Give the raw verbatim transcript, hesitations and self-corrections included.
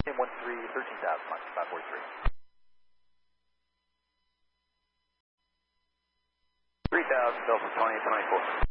one three, thirteen thousand, Mike, five four three. three thousand, Delta twenty twenty-four.